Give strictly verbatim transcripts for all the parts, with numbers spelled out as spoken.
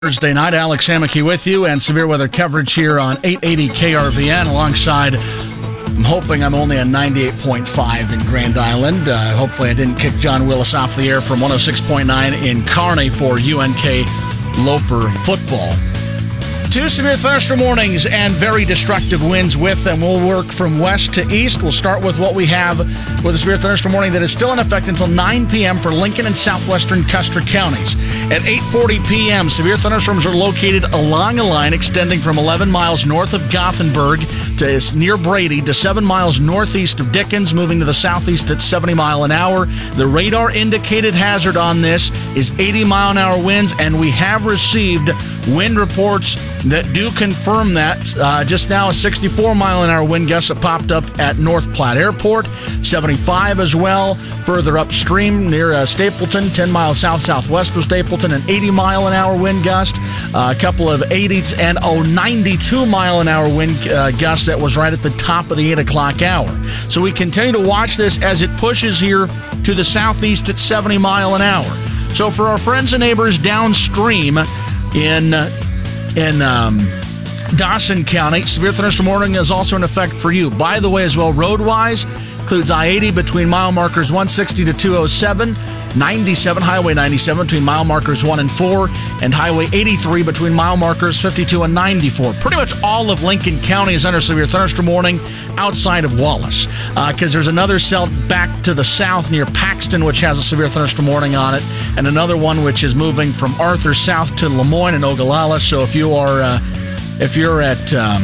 Thursday night, Alex Hammocky with you, and severe weather coverage here on eight eighty K R V N alongside, I'm hoping I'm only on ninety-eight point five in Grand Island. Uh, hopefully I didn't kick John Willis off the air from one oh six point nine in Kearney for U N K Loper football. Two severe thunderstorm warnings and very destructive winds with, and we'll work from west to east. We'll start with what we have with a severe thunderstorm warning that is still in effect until nine p.m. for Lincoln and southwestern Custer counties. At eight forty p.m., severe thunderstorms are located along a line extending from eleven miles north of Gothenburg to near Brady to seven miles northeast of Dickens, moving to the southeast at seventy mile an hour. The radar indicated hazard on this is eighty mile an hour winds, and we have received wind reports that do confirm that. Uh, just now, a sixty-four mile an hour wind gust that popped up at North Platte Airport, seventy-five as well. Further upstream near uh, Stapleton, ten miles south-southwest of Stapleton, an eighty mile an hour wind gust. Uh, a couple of eighties and oh, ninety-two mile an hour wind uh, gusts that was right at the top of the eight o'clock hour. So we continue to watch this as it pushes here to the southeast at seventy mile an hour. So for our friends and neighbors downstream in in um, Dawson County, severe thunderstorm warning is also in effect for you. By the way, as well, road-wise, includes I eighty between mile markers one sixty to two oh seven, ninety-seven, Highway ninety-seven between mile markers one and four, and Highway eighty-three between mile markers fifty-two and ninety-four. Pretty much all of Lincoln County is under severe thunderstorm warning outside of Wallace, because uh, there's another cell back to the south near Paxton which has a severe thunderstorm warning on it, and another one which is moving from Arthur south to Lemoyne and Ogallala. So if you are, uh, if you're at um,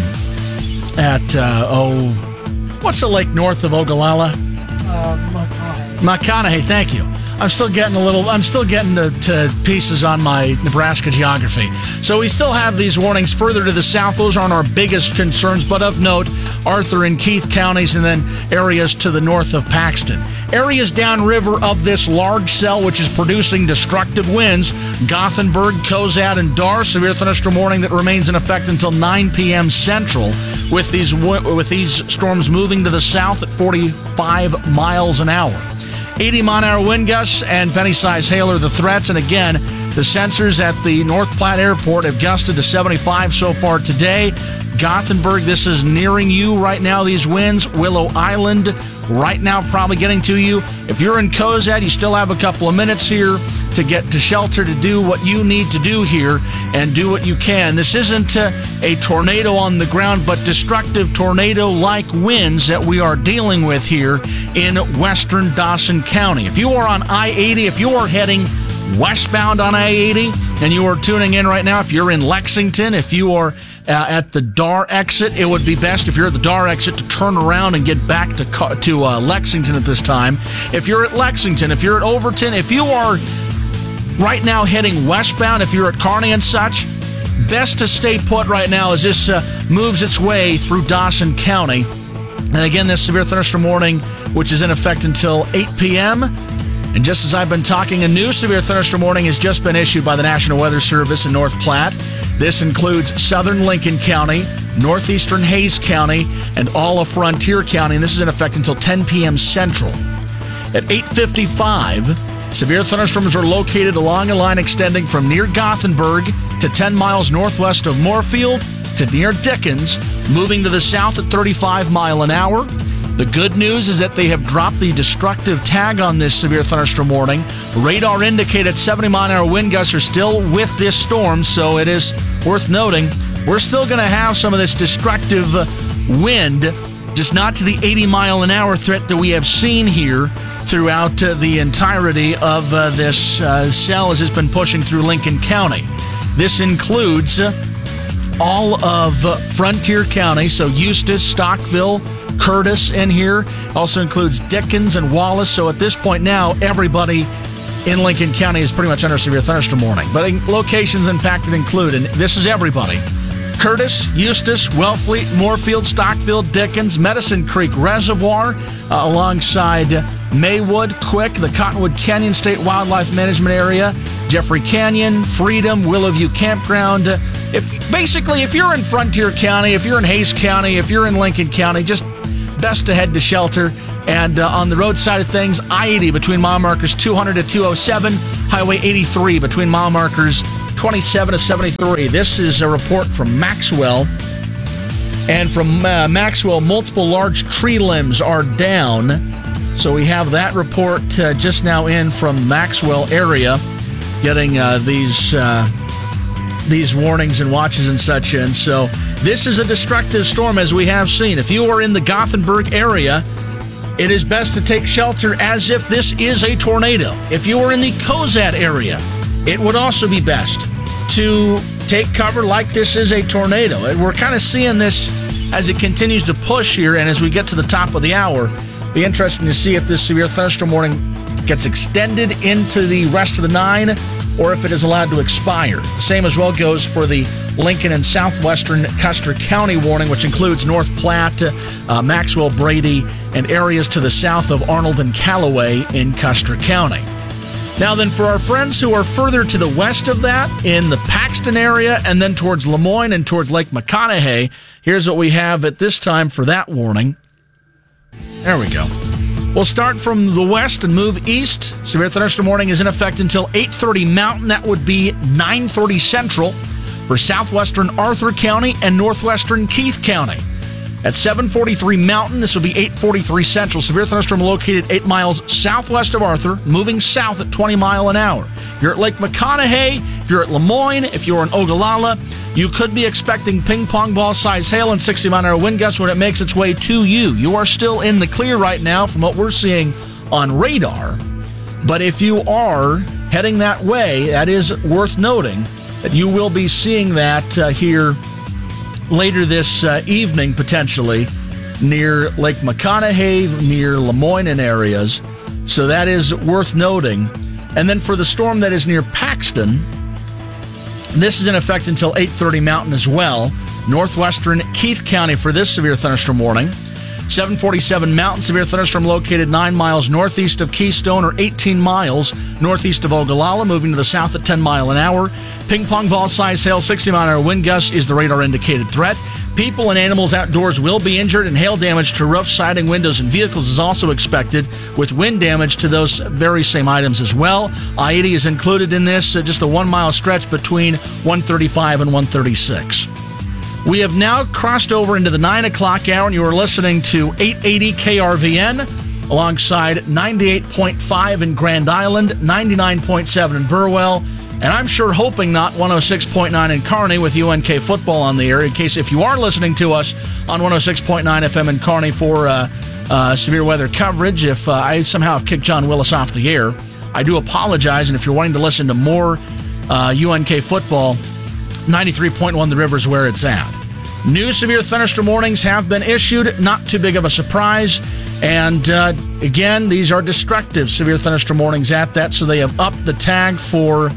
at uh, oh. What's the lake north of Ogallala? Uh, McConaughey. McConaughey, thank you. I'm still getting a little, I'm still getting to, to pieces on my Nebraska geography. So we still have these warnings further to the south. Those aren't our biggest concerns, but of note, Arthur and Keith counties, and then areas to the north of Paxton. Areas downriver of this large cell, which is producing destructive winds, Gothenburg, Cozad, and Dar, severe thunderstorm warning that remains in effect until nine p.m. Central, with these with these storms moving to the south at forty-five miles an hour. eighty mile an hour wind gusts and penny-sized hail are the threats. And again, the sensors at the North Platte Airport have gusted to seventy-five so far today. Gothenburg, this is nearing you right now, these winds. Willow Island, right now probably getting to you. If you're in Cozad, you still have a couple of minutes here to get to shelter, to do what you need to do here and do what you can. This isn't uh, a tornado on the ground, but destructive tornado-like winds that we are dealing with here in western Dawson County. If you are on I eighty, if you are heading westbound on I eighty and you are tuning in right now, if you're in Lexington, if you are Uh, at the Dar exit, it would be best if you're at the Dar exit to turn around and get back to to uh, Lexington at this time. If you're at Lexington, if you're at Overton, if you are right now heading westbound, if you're at Kearney and such, best to stay put right now as this uh, moves its way through Dawson County. And again, this severe thunderstorm warning, which is in effect until eight p.m., and just as I've been talking, a new severe thunderstorm warning has just been issued by the National Weather Service in North Platte. This includes southern Lincoln County, northeastern Hayes County, and all of Frontier County, and this is in effect until ten p.m. Central. At eight fifty-five, severe thunderstorms are located along a line extending from near Gothenburg to ten miles northwest of Moorfield to near Dickens, moving to the south at thirty-five mile an hour. The good news is that they have dropped the destructive tag on this severe thunderstorm warning. Radar indicated seventy mile an hour wind gusts are still with this storm, so it is worth noting we're still going to have some of this destructive wind, just not to the eighty mile an hour threat that we have seen here throughout uh, the entirety of uh, this uh, cell as it's been pushing through Lincoln County. This includes uh, all of uh, Frontier County, so Eustis, Stockville, Curtis in here. Also includes Dickens and Wallace. So at this point now, everybody in Lincoln County is pretty much under severe thunderstorm warning. But locations impacted include, and this is everybody: Curtis, Eustis, Wellfleet, Moorfield, Stockville, Dickens, Medicine Creek Reservoir, uh, alongside Maywood, Quick, the Cottonwood Canyon State Wildlife Management Area, Jeffrey Canyon, Freedom, Willowview Campground. If basically, if you're in Frontier County, if you're in Hayes County, if you're in Lincoln County, just best to head to shelter. And uh, on the road side of things, I eighty between mile markers two hundred to two oh seven, Highway eighty-three between mile markers twenty-seven to seventy-three. This is a report from Maxwell. And from uh, Maxwell, multiple large tree limbs are down. So we have that report uh, just now in from Maxwell area, getting uh, these uh, these warnings and watches and such in. So this is a destructive storm, as we have seen. If you are in the Gothenburg area, it is best to take shelter as if this is a tornado. If you are in the Cozad area, it would also be best to take cover like this is a tornado. And we're kind of seeing this as it continues to push here, and as we get to the top of the hour, be interesting to see if this severe thunderstorm warning gets extended into the rest of the nine, or if it is allowed to expire. The same as well goes for the Lincoln and southwestern Custer County warning, which includes North Platte, uh, Maxwell, Brady, and areas to the south of Arnold and Callaway in Custer County. Now then, for our friends who are further to the west of that, in the Paxton area, and then towards Lemoyne and towards Lake McConaughey, here's what we have at this time for that warning. There we go. We'll start from the west and move east. Severe thunderstorm warning is in effect until eight thirty Mountain. That would be nine thirty Central for southwestern Arthur County and northwestern Keith County. At seven forty-three Mountain, this will be eight forty-three Central. Severe thunderstorm located eight miles southwest of Arthur, moving south at twenty miles an hour. If you're at Lake McConaughey, if you're at Lemoyne, if you're in Ogallala, you could be expecting ping-pong ball-sized hail and sixty mile an hour wind gusts when it makes its way to you. You are still in the clear right now from what we're seeing on radar. But if you are heading that way, that is worth noting that you will be seeing that uh, here later this uh, evening, potentially, near Lake McConaughey, near Lemoyne and areas. So that is worth noting. And then for the storm that is near Paxton, this is in effect until eight thirty Mountain as well. Northwestern Keith County for this severe thunderstorm warning. seven forty-seven Mountain, severe thunderstorm located nine miles northeast of Keystone, or eighteen miles northeast of Ogallala, moving to the south at ten miles an hour. Ping-pong ball-sized hail, sixty mile an hour wind gusts is the radar-indicated threat. People and animals outdoors will be injured, and hail damage to roofs, siding, windows, and vehicles is also expected, with wind damage to those very same items as well. I eighty is included in this, uh, just a one-mile stretch between one thirty-five and one thirty-six. We have now crossed over into the nine o'clock hour, and you are listening to eight eighty K R V N alongside ninety-eight point five in Grand Island, ninety-nine point seven in Burwell, and I'm sure hoping not one oh six point nine in Kearney with U N K football on the air, in case if you are listening to us on one oh six point nine F M in Kearney for uh, uh, severe weather coverage. If uh, I somehow have kicked John Willis off the air, I do apologize, and if you're wanting to listen to more uh, U N K football, ninety-three point one The River is where it's at. New severe thunderstorm warnings have been issued. Not too big of a surprise. And uh, again, these are destructive severe thunderstorm warnings at that, so they have upped the tag for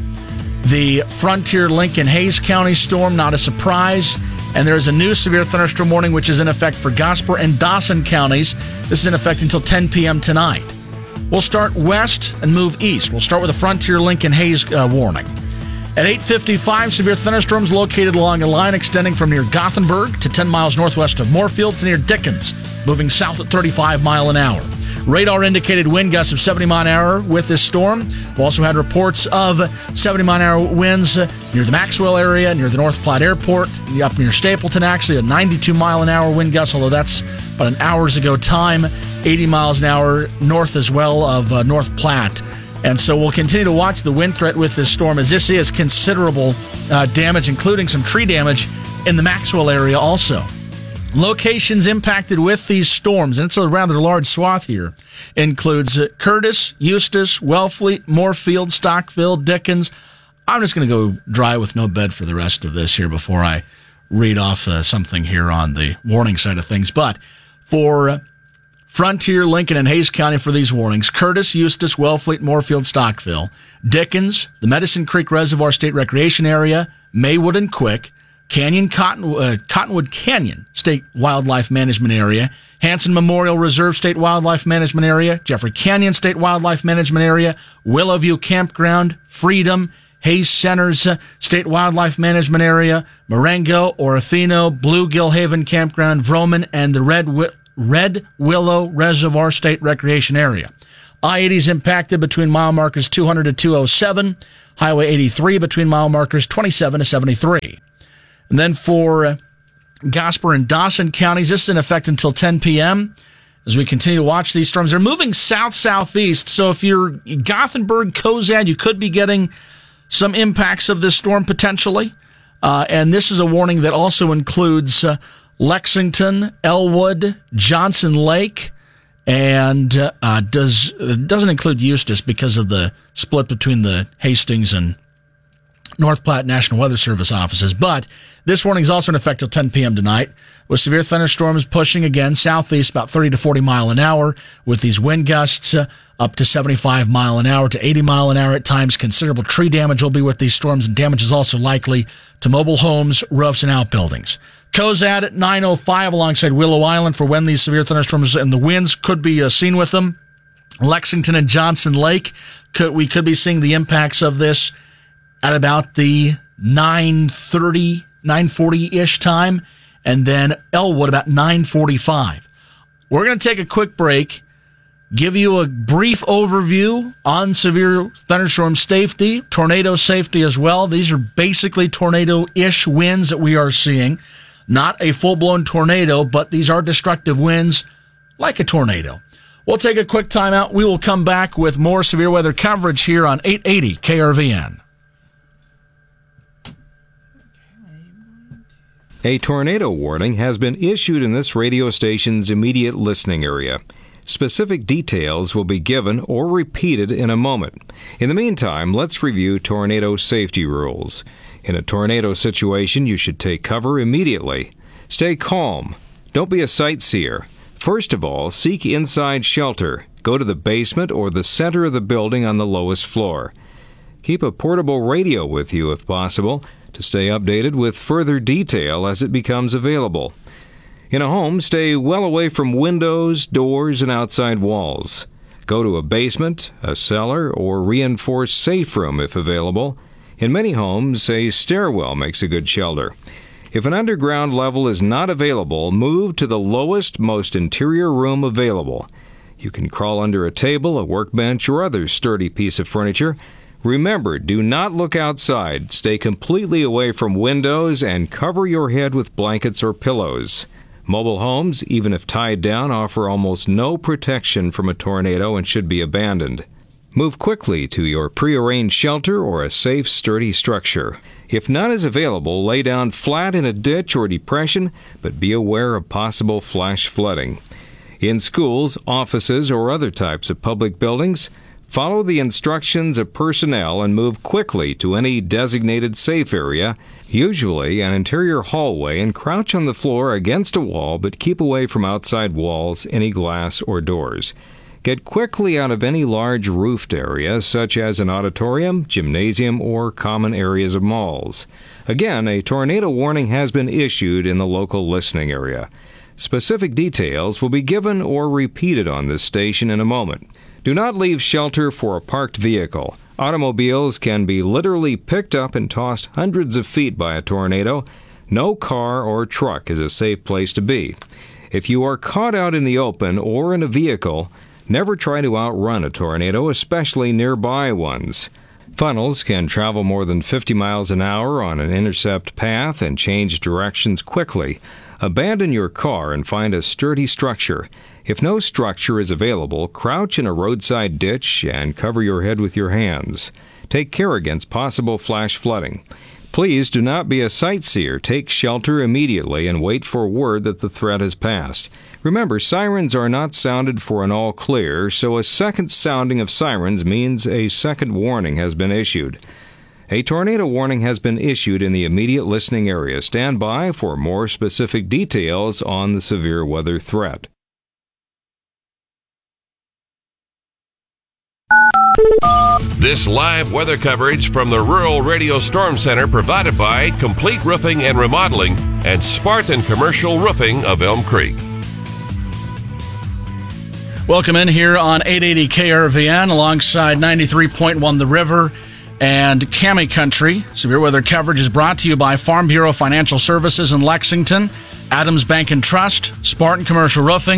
the Frontier, Lincoln, Hayes County storm. Not a surprise. And there is a new severe thunderstorm warning which is in effect for Gosper and Dawson counties. This is in effect until ten p.m. tonight. We'll start west and move east. We'll start with a Frontier, Lincoln, Hayes uh, warning. At eight fifty-five, severe thunderstorms located along a line extending from near Gothenburg to ten miles northwest of Moorfield to near Dickens, moving south at thirty-five miles an hour. Radar indicated wind gusts of seventy miles an hour with this storm. We've also had reports of seventy miles an hour winds near the Maxwell area, near the North Platte Airport, up near Stapleton, actually a ninety-two mile an hour wind gust, although that's about an hour's ago time, eighty miles an hour north as well of uh, North Platte. And so we'll continue to watch the wind threat with this storm, as this is considerable uh, damage, including some tree damage in the Maxwell area also. Locations impacted with these storms, and it's a rather large swath here, includes uh, Curtis, Eustis, Wellfleet, Moorfield, Stockville, Dickens. I'm just going to go dry with no bed for the rest of this here before I read off uh, something here on the warning side of things. But for Uh, Frontier, Lincoln, and Hayes County for these warnings: Curtis, Eustis, Wellfleet, Moorfield, Stockville, Dickens, the Medicine Creek Reservoir State Recreation Area, Maywood and Quick, Canyon Cotton, uh, Cottonwood Canyon State Wildlife Management Area, Hanson Memorial Reserve State Wildlife Management Area, Jeffrey Canyon State Wildlife Management Area, Willowview Campground, Freedom, Hayes Centers uh, State Wildlife Management Area, Marengo, Orofino, Bluegill Haven Campground, Vroman, and the Red Wi- Red Willow Reservoir State Recreation Area. I eighty is impacted between mile markers two hundred to two oh seven, Highway eighty-three between mile markers twenty-seven to seventy-three. And then for Gosper and Dawson counties, this is in effect until ten p.m. as we continue to watch these storms. They're moving south-southeast, so if you're Gothenburg, Cozad, you could be getting some impacts of this storm potentially. Uh, and this is a warning that also includes uh, Lexington, Elwood, Johnson Lake, and uh, does doesn't include Eustis because of the split between the Hastings and North Platte National Weather Service offices. But this warning is also in effect till ten p.m. tonight, with severe thunderstorms pushing again southeast about thirty to forty mile an hour, with these wind gusts uh, up to seventy-five mile an hour to eighty mile an hour at times. Considerable tree damage will be with these storms, and damage is also likely to mobile homes, roofs, and outbuildings. Cozad at nine oh five alongside Willow Island for when these severe thunderstorms and the winds could be uh, seen with them. Lexington and Johnson Lake, could, we could be seeing the impacts of this at about the nine thirty, nine forty-ish time, and then Elwood about nine forty-five. We're going to take a quick break, give you a brief overview on severe thunderstorm safety, tornado safety as well. These are basically tornado-ish winds that we are seeing. Not a full-blown tornado, but these are destructive winds like a tornado. We'll take a quick time out. We will come back with more severe weather coverage here on eight eighty K R V N. A tornado warning has been issued in this radio station's immediate listening area. Specific details will be given or repeated in a moment. In the meantime, let's review tornado safety rules. In a tornado situation, you should take cover immediately. Stay calm. Don't be a sightseer. First of all, seek inside shelter. Go to the basement or the center of the building on the lowest floor. Keep a portable radio with you if possible to stay updated with further detail as it becomes available. In a home, stay well away from windows, doors, and outside walls. Go to a basement, a cellar, or reinforced safe room if available. In many homes, a stairwell makes a good shelter. If an underground level is not available, move to the lowest, most interior room available. You can crawl under a table, a workbench, or other sturdy piece of furniture. Remember, do not look outside. Stay completely away from windows and cover your head with blankets or pillows. Mobile homes, even if tied down, offer almost no protection from a tornado and should be abandoned. Move quickly to your prearranged shelter or a safe, sturdy structure. If none is available, lay down flat in a ditch or depression, but be aware of possible flash flooding. In schools, offices, or other types of public buildings, follow the instructions of personnel and move quickly to any designated safe area, usually an interior hallway, and crouch on the floor against a wall, but keep away from outside walls, any glass, or doors. Get quickly out of any large roofed area, such as an auditorium, gymnasium, or common areas of malls. Again, a tornado warning has been issued in the local listening area. Specific details will be given or repeated on this station in a moment. Do not leave shelter for a parked vehicle. Automobiles can be literally picked up and tossed hundreds of feet by a tornado. No car or truck is a safe place to be. If you are caught out in the open or in a vehicle, never try to outrun a tornado, especially nearby ones. Funnels can travel more than fifty miles an hour on an intercept path and change directions quickly. Abandon your car and find a sturdy structure. If no structure is available, crouch in a roadside ditch and cover your head with your hands. Take care against possible flash flooding. Please do not be a sightseer. Take shelter immediately and wait for word that the threat has passed. Remember, sirens are not sounded for an all clear, so a second sounding of sirens means a second warning has been issued. A tornado warning has been issued in the immediate listening area. Stand by for more specific details on the severe weather threat. This live weather coverage from the Rural Radio Storm Center provided by Complete Roofing and Remodeling and Spartan Commercial Roofing of Elm Creek. Welcome in here on eight eighty K R V N alongside ninety-three point one The River and Cami Country. Severe weather coverage is brought to you by Farm Bureau Financial Services in Lexington, Adams Bank and Trust, Spartan Commercial Roofing,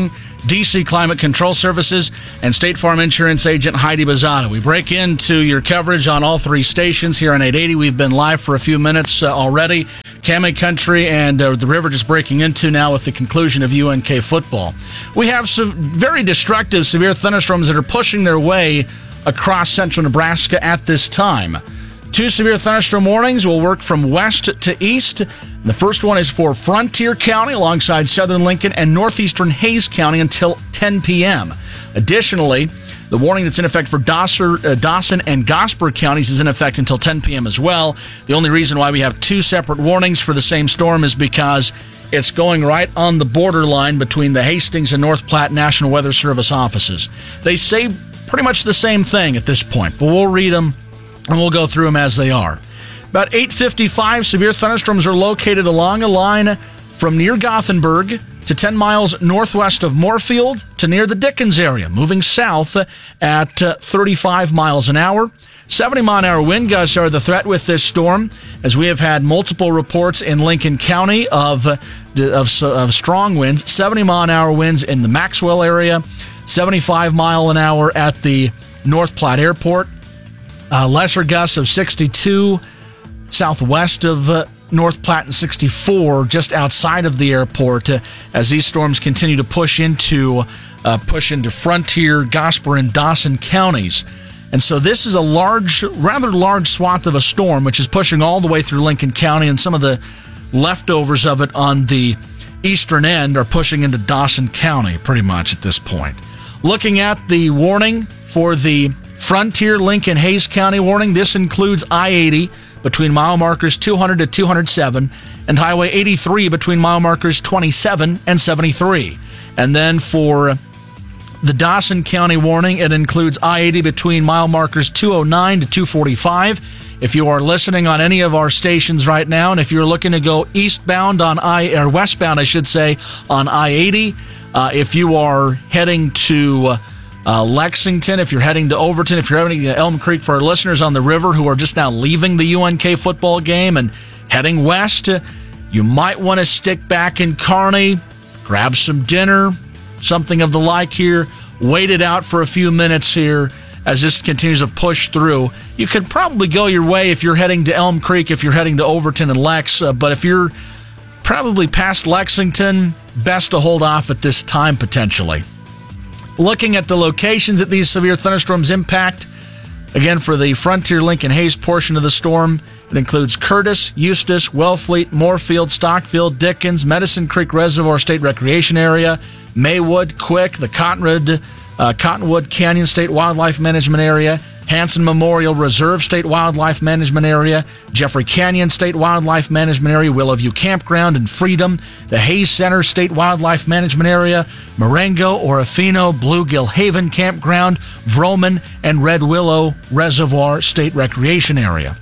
D C Climate Control Services, and State Farm Insurance Agent Heidi Bazzata. We break into your coverage on all three stations here on eight eighty. We've been live for a few minutes uh, already. Cami Country and uh, the River just breaking into now with the conclusion of U N K football. We have some very destructive, severe thunderstorms that are pushing their way across central Nebraska at this time. Two severe thunderstorm warnings will work from west to east. The first one is for Frontier County alongside southern Lincoln and northeastern Hayes County until ten p.m. Additionally, the warning that's in effect for Dawson, uh, Dawson and Gosper counties is in effect until ten p.m. as well. The only reason why we have two separate warnings for the same storm is because it's going right on the borderline between the Hastings and North Platte National Weather Service offices. They say pretty much the same thing at this point, but we'll read them and we'll go through them as they are. About eight fifty-five, severe thunderstorms are located along a line from near Gothenburg to ten miles northwest of Moorfield to near the Dickens area, moving south at uh, thirty-five miles an hour. seventy mile an hour wind gusts are the threat with this storm, as we have had multiple reports in Lincoln County of, uh, of, of strong winds. seventy mile an hour winds in the Maxwell area, seventy-five mile an hour at the North Platte Airport. Uh, lesser gusts of sixty-two southwest of uh, North Platte and sixty-four just outside of the airport uh, as these storms continue to push into uh, push into Frontier, Gosper, and Dawson counties. And so this is a large, rather large swath of a storm, which is pushing all the way through Lincoln County, and some of the leftovers of it on the eastern end are pushing into Dawson County pretty much at this point. Looking at the warning for the Frontier, Lincoln, Hayes County warning, this includes I eighty between mile markers two hundred to two hundred seven and Highway eighty-three between mile markers twenty-seven and seventy-three. And then for the Dawson County warning, it includes I eighty between mile markers two oh nine to two forty-five. If you are listening on any of our stations right now, and if you're looking to go eastbound on I, or westbound, I should say, on I eighty, uh, if you are heading to Uh, Lexington, if you're heading to Overton, if you're heading to Elm Creek, for our listeners on the river who are just now leaving the U N K football game and heading west, you might want to stick back in Kearney, grab some dinner, something of the like here, wait it out for a few minutes here as this continues to push through. You could probably go your way if you're heading to Elm Creek, if you're heading to Overton and Lex, uh, but if you're probably past Lexington, best to hold off at this time potentially. Looking at the locations that these severe thunderstorms impact, again, for the Frontier, Lincoln, Hayes portion of the storm, it includes Curtis, Eustis, Wellfleet, Moorfield, Stockfield, Dickens, Medicine Creek Reservoir State Recreation Area, Maywood, Quick, the Cottonwood, uh, Cottonwood Canyon State Wildlife Management Area, Hanson Memorial Reserve State Wildlife Management Area, Jeffrey Canyon State Wildlife Management Area, Willowview Campground and Freedom, the Hayes Center State Wildlife Management Area, Marengo, Orofino, Bluegill Haven Campground, Vroman, and Red Willow Reservoir State Recreation Area.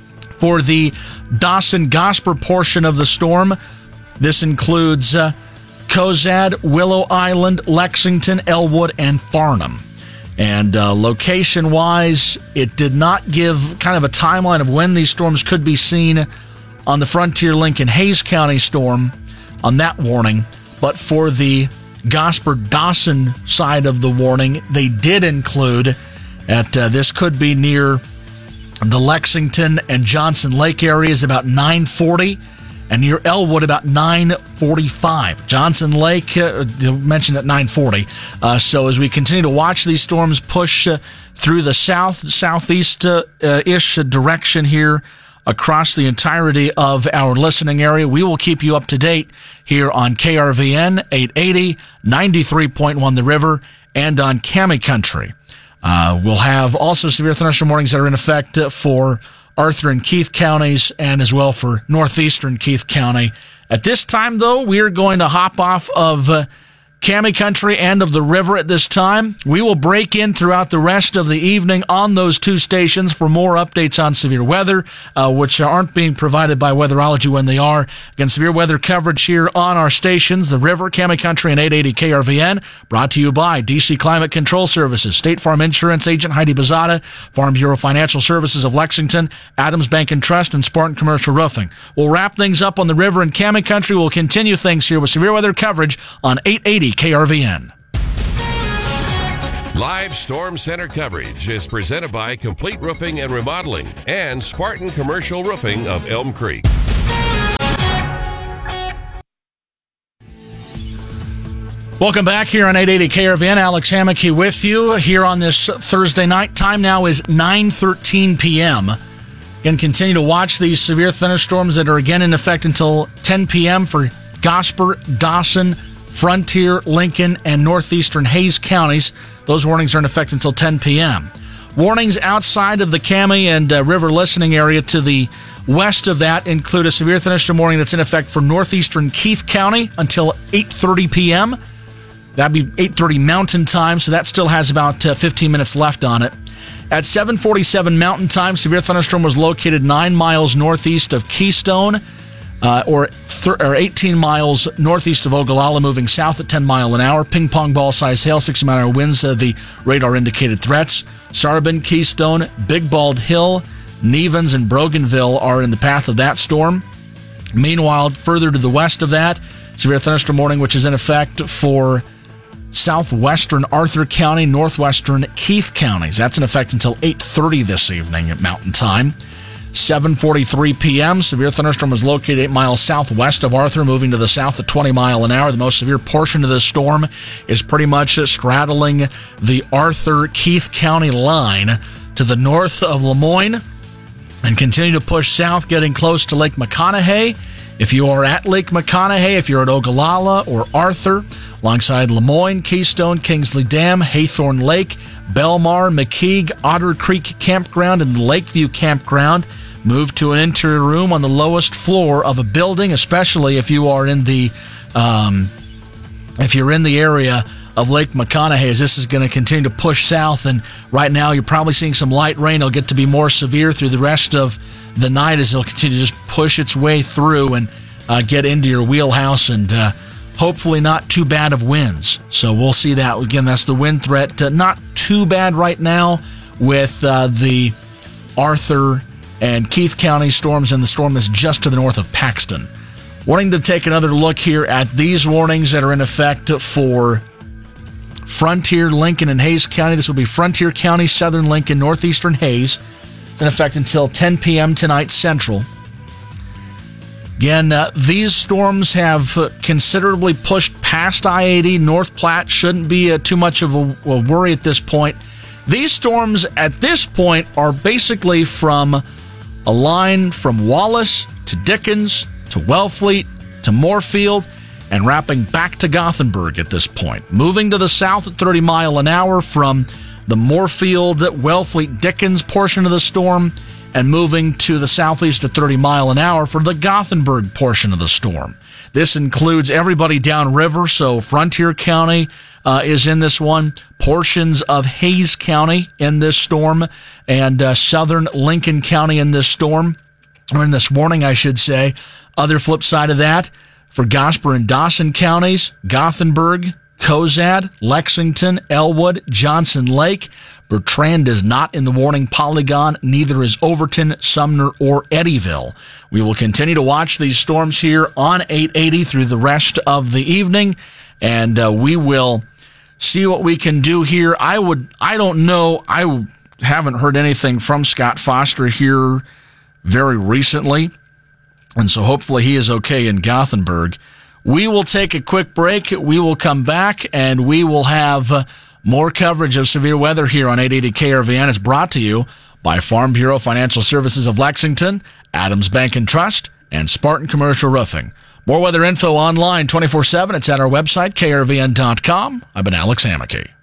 For the Dawson-Gosper portion of the storm, this includes uh, Cozad, Willow Island, Lexington, Elwood, and Farnham. And uh, location-wise, it did not give kind of a timeline of when these storms could be seen on the Frontier, Lincoln, Hayes County storm on that warning. But for the Gosper-Dawson side of the warning, they did include at uh, this could be near the Lexington and Johnson Lake areas about nine forty, and near Elwood about nine forty-five. Johnson Lake, uh, mentioned at nine forty. Uh, so as we continue to watch these storms push uh, through the south, southeast-ish uh, direction here across the entirety of our listening area, we will keep you up to date here on K R V N eight eighty, ninety-three point one The River, and on Cami Country. Uh, we'll have also severe thunderstorm warnings that are in effect uh, for Arthur and Keith counties, and as well for northeastern Keith County. At this time, though, we are going to hop off of uh, Cami Country and of the river at this time. We will break in throughout the rest of the evening on those two stations for more updates on severe weather, uh, which aren't being provided by Weatherology when they are. Again, severe weather coverage here on our stations, the river, Cami Country, and eight eighty K R V N, brought to you by D C Climate Control Services, State Farm Insurance Agent Heidi Bazzata, Farm Bureau Financial Services of Lexington, Adams Bank and Trust, and Spartan Commercial Roofing. We'll wrap things up on the river and Cami Country. We'll continue things here with severe weather coverage on eight eighty K R V N. Live Storm Center coverage is presented by Complete Roofing and Remodeling and Spartan Commercial Roofing of Elm Creek. Welcome back here on eight eighty K R V N. Alex Hammocky with you here on this Thursday night. Time now is nine thirteen p.m. Again, continue to watch these severe thunderstorms that are again in effect until ten p.m. for Gosper, Dawson, Frontier, Lincoln, and northeastern Hayes counties. Those warnings are in effect until ten p.m. Warnings outside of the Cami and uh, River listening area to the west of that include a severe thunderstorm warning that's in effect for northeastern Keith County until eight thirty p.m. That'd be eight thirty Mountain Time, so that still has about uh, fifteen minutes left on it. At seven forty-seven Mountain Time, severe thunderstorm was located nine miles northeast of Keystone, uh, or, th- or eighteen miles northeast of Ogallala, moving south at ten mile an hour. Ping pong ball size hail, sixty mile an hour winds, uh, the radar indicated threats. Sarban, Keystone, Big Bald Hill, Nevins, and Broganville are in the path of that storm. Meanwhile, further to the west of that, severe thunderstorm warning, which is in effect for southwestern Arthur County, northwestern Keith counties. That's in effect until eight thirty this evening at Mountain Time. seven forty-three p.m., severe thunderstorm was located eight miles southwest of Arthur, moving to the south at twenty mile an hour. The most severe portion of this storm is pretty much straddling the Arthur-Keith County line to the north of Lemoyne and continue to push south, getting close to Lake McConaughey. If you are at Lake McConaughey, if you're at Ogallala or Arthur, alongside Lemoyne, Keystone, Kingsley Dam, Haythorne Lake, Belmar, McKeague, Otter Creek Campground, and the Lakeview Campground, move to an interior room on the lowest floor of a building, especially if you are in the um, if you're in the area of Lake McConaughey, as this is going to continue to push south. And right now you're probably seeing some light rain. It'll get to be more severe through the rest of the night as it'll continue to just push its way through and uh, get into your wheelhouse, and uh, hopefully not too bad of winds. So we'll see that. Again, that's the wind threat. Uh, not too bad right now with uh, the Arthur and Keith County storms and the storm that's just to the north of Paxton. Wanting to take another look here at these warnings that are in effect for Frontier, Lincoln, and Hayes County. This will be Frontier County, Southern Lincoln, Northeastern Hayes. It's in effect until ten p.m. tonight Central. Again, uh, these storms have uh, considerably pushed past I eighty. North Platte shouldn't be uh, too much of a, a worry at this point. These storms at this point are basically from a line from Wallace to Dickens to Wellfleet to Moorfield, and wrapping back to Gothenburg at this point. Moving to the south at thirty mile an hour from the Moorfield, Wellfleet, Dickens portion of the storm, and moving to the southeast at thirty mile an hour for the Gothenburg portion of the storm. This includes everybody downriver, so Frontier County uh, is in this one, portions of Hayes County in this storm, and uh, southern Lincoln County in this storm, or in this warning, I should say. Other flip side of that, for Gosper and Dawson counties, Gothenburg, Cozad, Lexington, Elwood, Johnson Lake. Bertrand is not in the warning polygon. Neither is Overton, Sumner, or Eddyville. We will continue to watch these storms here on eight eighty through the rest of the evening, and uh, we will see what we can do here. I would, I don't know. I haven't heard anything from Scott Foster here very recently, and so hopefully he is okay in Gothenburg. We will take a quick break. We will come back, and we will have uh, more coverage of severe weather here on eight eighty K R V N. It's brought to you by Farm Bureau Financial Services of Lexington, Adams Bank and Trust, and Spartan Commercial Roofing. More weather info online twenty-four seven. It's at our website, K R V N dot com. I've been Alex Hammocky.